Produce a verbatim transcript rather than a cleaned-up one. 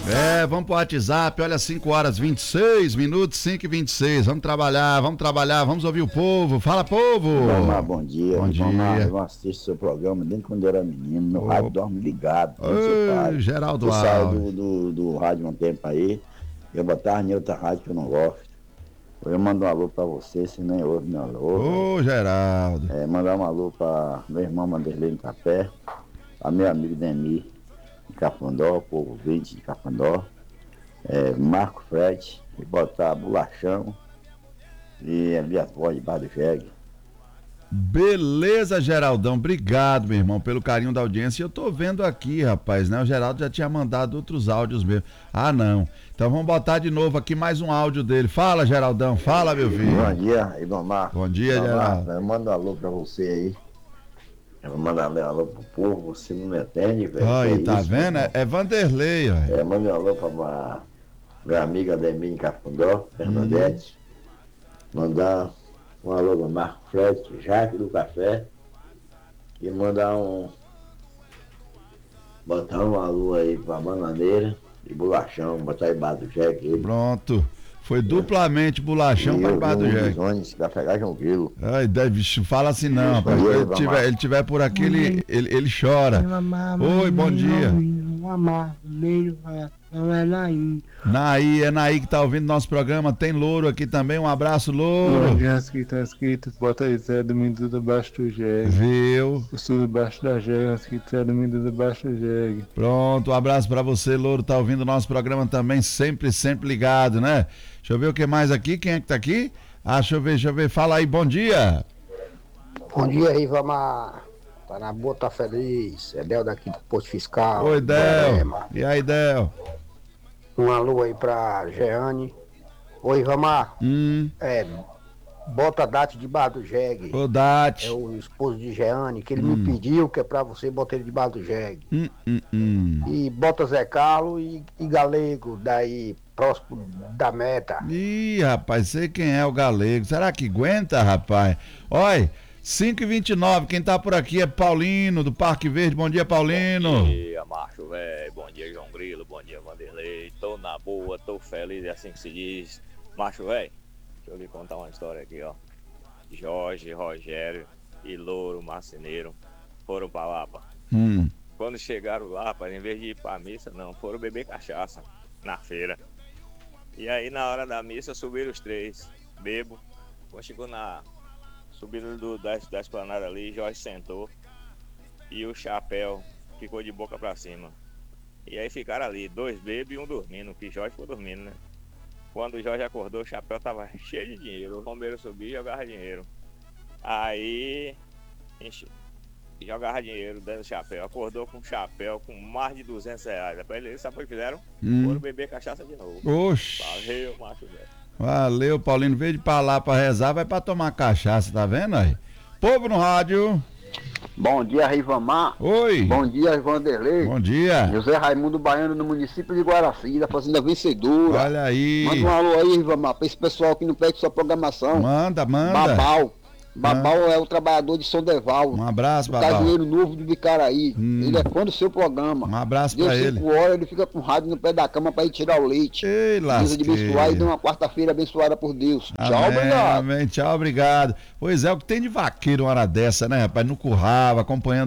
É, vamos pro WhatsApp, olha, cinco horas e vinte e seis minutos, cinco e vinte e seis. Vamos trabalhar, vamos trabalhar, vamos ouvir o povo. Fala, povo! Vamos, bom dia. Bom dia. Vamos, eu assisto seu programa desde quando eu era menino. Meu Oh. rádio dorme ligado. Ô, Geraldo Eu saio Alves. do, do, do rádio um tempo aí, eu botava em outra rádio que eu não gosto. Eu mando um alô pra você, se nem ouve meu alô. Ô, Geraldo. É, mandar um alô pra meu irmão Manderlei no Café, pra meu amigo Demir de Cafundó, povo vinte de Cafundó, é, Marco Fred, e botar Bolachão e a minha avó de Bar do Jegue. Beleza, Geraldão, obrigado, meu irmão, pelo carinho da audiência. Eu tô vendo aqui, rapaz, né? O Geraldo já tinha mandado outros áudios mesmo. Ah, não. Então vamos botar de novo aqui mais um áudio dele. Fala, Geraldão, fala, meu filho. Bom dia, Ibamar. Bom dia, Geraldo. Eu mando um alô pra você aí. Eu vou mandar um alô pro povo, você não me atende, velho. Aí, Que tá isso, vendo? É, é Vanderlei, ó. É, manda um alô pra uma, minha amiga Ademir em Cafundó, Bernadette. Hum. Mandar um alô pro Marco Fred, Jaque do Café. E mandar um. Botar um alô aí pra Bananeira e Bolachão, botar aí Bar do Jegue. Pronto. Foi duplamente Bolachão para Bar do Jegue. Vai pegar João Grilo. Ai, bicho, fala assim não, rapaz. Quando ele tiver, ele tiver por aqui, ele, ele, ele chora. Oi, bom dia. Não é Naí. Naí, é Naí que tá ouvindo nosso programa. Tem Louro aqui também. Um abraço, Louro. Aqui tá escrito, bota aí Zé Domingo debaixo do jegue. Viu? Eu sou debaixo da jegue, escrito Zé Domingo debaixo do jegue. Pronto, um abraço pra você, Louro. Tá ouvindo nosso programa também, sempre, sempre ligado, né? Deixa eu ver o que mais aqui. Quem é que tá aqui? Ah, deixa eu ver, deixa eu ver. Fala aí, bom dia. Bom dia, Rivamar. Tá na boa, tá feliz. É Del daqui do Posto Fiscal. Oi, Del. E aí, Del? Um alô aí pra Jeane. Oi, Rivamar. Hum. É, bota a Date de Bar do Jegue. Ô, Date. É o esposo de Jeane, que ele hum. me pediu, que é pra você botar ele de Bar do Jegue. Hum, hum, hum. E bota Zé Carlos e, e Galego, daí próximo da meta. Ih, rapaz, sei quem é o Galego. Será que aguenta, rapaz? Olha, cinco e vinte e nove, quem tá por aqui é Paulino, do Parque Verde. Bom dia, Paulino. Bom dia, macho velho. Bom dia, João Grilo. Bom dia, Vanderlei. Tô na boa, tô feliz, é assim que se diz. Macho velho, deixa eu lhe contar uma história aqui, ó. Jorge, Rogério e Louro, marceneiro, foram pra Lapa. Hum. Quando chegaram lá, em vez de ir pra missa, não, foram beber cachaça na feira. E aí, na hora da missa, subiram os três, bebo. Quando chegou na... Subindo do, da, da esplanada ali, Jorge sentou e o chapéu ficou de boca pra cima. E aí ficaram ali, dois bebos e um dormindo, que Jorge ficou dormindo, né? Quando o Jorge acordou, o chapéu tava cheio de dinheiro. O bombeiro subia e jogava dinheiro. Aí enche, jogava dinheiro dentro do chapéu. Acordou com um chapéu com mais de duzentos reais. Depois eles, sabe o que fizeram? Hum. Foram beber cachaça de novo. Oxi. Valeu, macho velho. Valeu, Paulino. Veio de pra lá pra rezar, vai pra tomar cachaça, tá vendo aí? Povo no rádio. Bom dia, Rivamar. Oi. Bom dia, Vanderlei. Bom dia. José Raimundo Baiano, no município de Guaraci, da Fazenda Vencedora. Olha aí. Manda um alô aí, Rivamar, pra esse pessoal que não pede sua programação. Manda, manda. Babau. Babau é o trabalhador de São Deval. Um abraço, Babau. Cajueiro Novo de Bicaraí. Hum. Ele é fã do seu programa. Um abraço Deu pra cinco ele. horas, ele fica com o rádio no pé da cama pra ir tirar o leite. Ei, Deus de abençoar e lasqueira. dê uma quarta-feira abençoada por Deus. Amém, Tchau, obrigado. amém, tchau, obrigado. Pois é, o que tem de vaqueiro uma hora dessa, né, rapaz? No curral, acompanhando